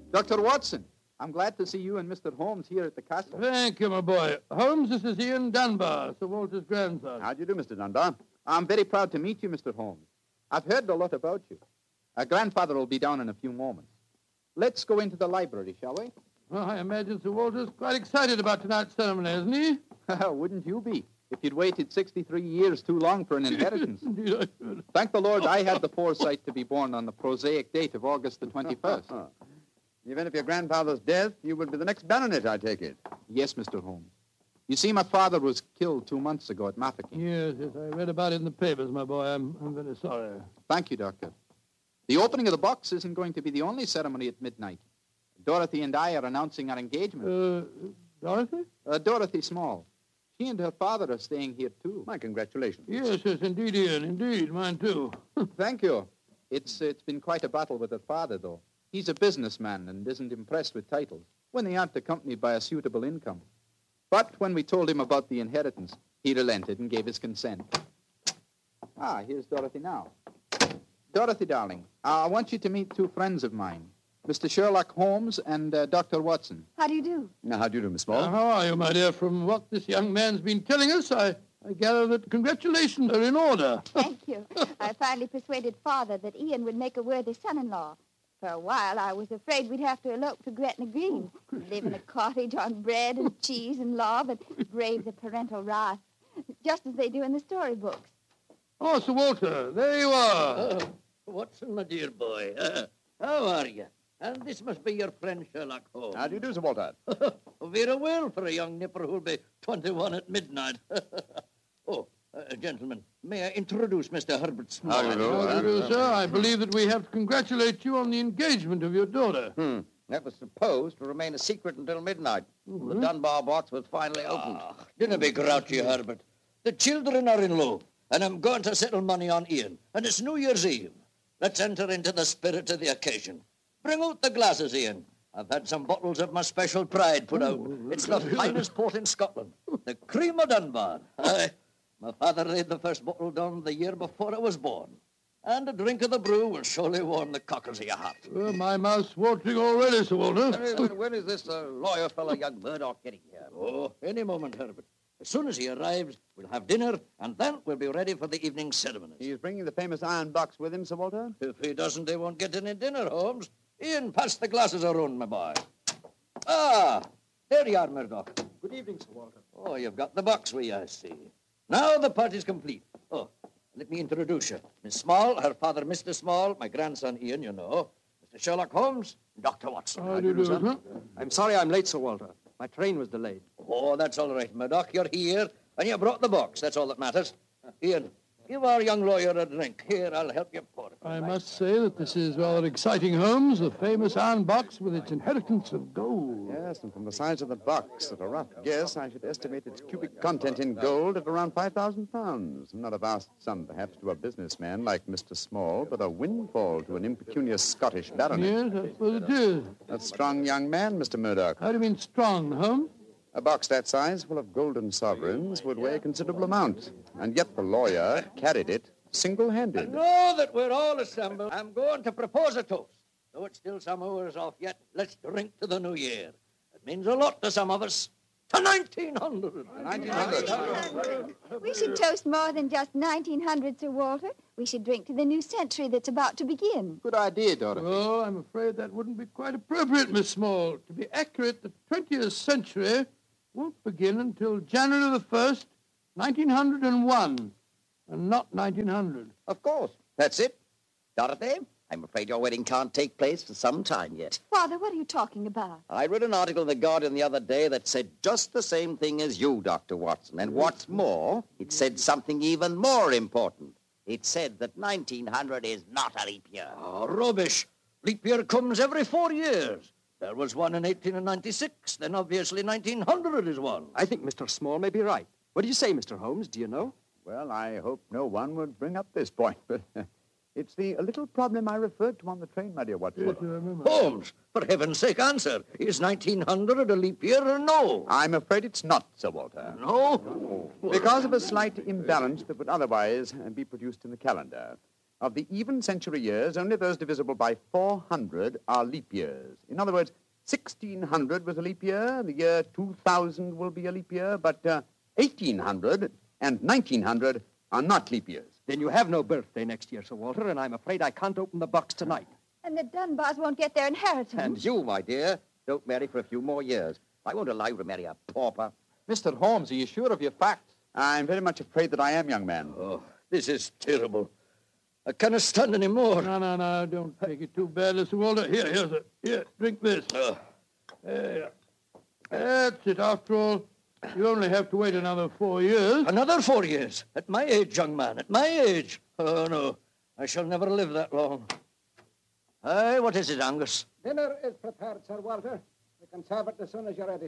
Dr. Watson, I'm glad to see you and Mr. Holmes here at the castle. Thank you, my boy. Holmes, this is Ian Dunbar, Sir Walter's grandson. How do you do, Mr. Dunbar? I'm very proud to meet you, Mr. Holmes. I've heard a lot about you. Grandfather will be down in a few moments. Let's go into the library, shall we? Well, I imagine Sir Walter's quite excited about tonight's ceremony, isn't he? Wouldn't you be, if you'd waited 63 years too long for an inheritance? Indeed, I should. Thank the Lord I had the foresight to be born on the prosaic date of August the 21st. In the event of your grandfather's death, you would be the next baronet, I take it. Yes, Mr. Holmes. You see, my father was killed 2 months ago at Mafeking. Yes, I read about it in the papers, my boy. I'm very sorry. Thank you, Doctor. The opening of the box isn't going to be the only ceremony at midnight. Dorothy and I are announcing our engagement. Dorothy? Dorothy Small. She and her father are staying here, too. My congratulations. Yes, indeed, Ian. Indeed, mine, too. Thank you. It's been quite a battle with her father, though. He's a businessman and isn't impressed with titles when they aren't accompanied by a suitable income. But when we told him about the inheritance, he relented and gave his consent. Here's Dorothy now. Dorothy, darling, I want you to meet 2 friends of mine, Mr. Sherlock Holmes and Dr. Watson. How do you do? Now, how do you do, Miss Small? How are you, my dear? From what this young man's been telling us, I gather that congratulations are in order. Thank you. I finally persuaded Father that Ian would make a worthy son-in-law. For a while, I was afraid we'd have to elope to Gretna Green, live in a cottage on bread and cheese and love, and brave the parental wrath, just as they do in the storybooks. Oh, Sir Walter, there you are. Watson, my dear boy. How are you? And this must be your friend Sherlock Holmes. How do you do, Sir Walter? Very well for a young nipper who'll be 21 at midnight. Gentlemen, may I introduce Mr. Herbert Small? How do you do? How do you do, sir? I believe that we have to congratulate you on the engagement of your daughter. That was supposed to remain a secret until midnight. The Dunbar box was finally opened. Dinna be grouchy, Herbert. The children are in love, and I'm going to settle money on Ian, and it's New Year's Eve. Let's enter into the spirit of the occasion. Bring out the glasses, Ian. I've had some bottles of my special pride put out. It's the finest port in Scotland, the cream of Dunbar. Aye, my father laid the first bottle down the year before I was born. And a drink of the brew will surely warm the cockles of your heart. Well, my mouth's watering already, Sir Walter. When is this lawyer fellow, young Murdoch, getting here? Oh, any moment, Herbert. As soon as he arrives, we'll have dinner, and then we'll be ready for the evening ceremonies. He's bringing the famous iron box with him, Sir Walter? If he doesn't, they won't get any dinner, Holmes. Ian, pass the glasses around, my boy. There you are, Murdoch. Good evening, Sir Walter. Oh, you've got the box with you, I see. Now the party's complete. Oh, let me introduce you. Miss Small, her father, Mr. Small, my grandson, Ian, you know. Mr. Sherlock Holmes, Dr. Watson. How do you do, sir? I'm sorry I'm late, Sir Walter. My train was delayed. Oh, that's all right, Murdoch. You're here, and you brought the box. That's all that matters. Ian, give our young lawyer a drink. Here, I'll help you pour it. I must say that this is rather exciting, Holmes, the famous iron box with its inheritance of gold. Yes, and from the size of the box, at a rough guess, I should estimate its cubic content in gold at around 5,000 pounds. Not a vast sum, perhaps, to a businessman like Mr. Small, but a windfall to an impecunious Scottish baronet. Yes, I suppose it is. A strong young man, Mr. Murdoch. How do you mean strong, Holmes? A box that size, full of golden sovereigns, would weigh a considerable amount. And yet the lawyer carried it single-handed. Now that we're all assembled, I'm going to propose a toast. Though it's still some hours off yet, let's drink to the new year. It means a lot to some of us. To 1900. 1900. We should toast more than just 1900, Sir Walter. We should drink to the new century that's about to begin. Good idea, Dorothy. Oh, I'm afraid that wouldn't be quite appropriate, Miss Small. To be accurate, the 20th century won't begin until January the 1st, 1901, and not 1900. Of course. That's it. Dorothy, I'm afraid your wedding can't take place for some time yet. Father, what are you talking about? I read an article in The Guardian the other day that said just the same thing as you, Dr. Watson. And what's more, it said something even more important. It said that 1900 is not a leap year. Oh, rubbish. Leap year comes every 4 years. There was one in 1896, then obviously 1900 is one. I think Mr. Small may be right. What do you say, Mr. Holmes? Do you know? Well, I hope no one would bring up this point, but it's the little problem I referred to on the train, my dear Watson. Yes, I remember. Holmes, for heaven's sake, answer. Is 1900 a leap year or no? I'm afraid it's not, Sir Walter. No? Because of a slight imbalance that would otherwise be produced in the calendar. Of the even century years, only those divisible by 400 are leap years. In other words, 1600 was a leap year, the year 2000 will be a leap year, but 1800 and 1900 are not leap years. Then you have no birthday next year, Sir Walter, and I'm afraid I can't open the box tonight. And the Dunbars won't get their inheritance. And you, my dear, don't marry for a few more years. I won't allow you to marry a pauper. Mr. Holmes, are you sure of your facts? I'm very much afraid that I am, young man. Oh, this is terrible. I cannot stand any more. No, don't take it too bad, Mr. Walter. Here, drink this. There. That's it. After all, you only have to wait another 4 years. Another 4 years? At my age, young man, at my age. Oh, no, I shall never live that long. Hey, what is it, Angus? Dinner is prepared, Sir Walter. You can serve it as soon as you're ready,